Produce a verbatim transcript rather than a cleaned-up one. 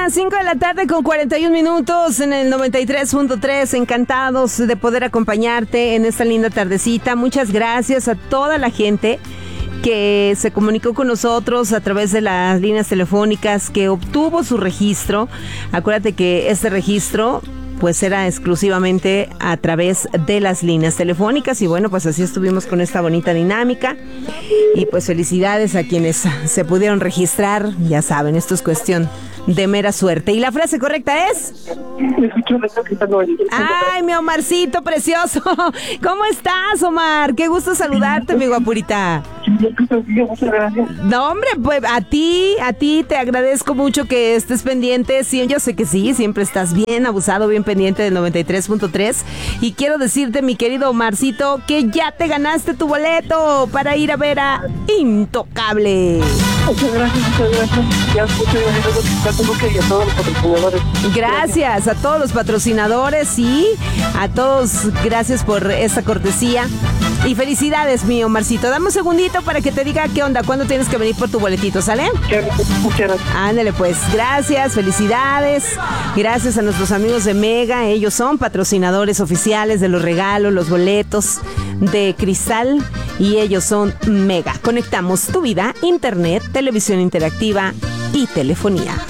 las cinco de la tarde con cuarenta y un minutos en el noventa y tres punto tres. Encantados de poder acompañarte en esta linda tardecita. Muchas gracias a toda la gente que se comunicó con nosotros a través de las líneas telefónicas, que obtuvo su registro. Acuérdate que este registro pues era exclusivamente a través de las líneas telefónicas y bueno, pues así estuvimos con esta bonita dinámica y pues felicidades a quienes se pudieron registrar. Ya saben, esto es cuestión de mera suerte. ¿Y la frase correcta es? Ay, mi Omarcito precioso. ¿Cómo estás, Omar? Qué gusto saludarte, mi guapurita. No, hombre, pues a ti, a ti te agradezco mucho que estés pendiente. Sí, yo sé que sí, siempre estás bien abusado, bien pendiente del noventa y tres punto tres. Y quiero decirte, mi querido Omarcito, que ya te ganaste tu boleto para ir a ver a Intocable. Muchas gracias, muchas gracias. Ya, muchas gracias. Ya tengo que ir a todos los patrocinadores. Gracias a todos los patrocinadores y a todos, gracias por esta cortesía. Y felicidades, mi Omarcito. Dame un segundito para que te diga qué onda, cuándo tienes que venir por tu boletito, ¿sale? Muchas gracias. Ándale, pues, gracias, felicidades. Gracias a nuestros amigos de Mega. Ellos son patrocinadores oficiales de los regalos, los boletos de Cristal. Y ellos son Mega. Conectamos tu vida, internet, televisión interactiva y telefonía.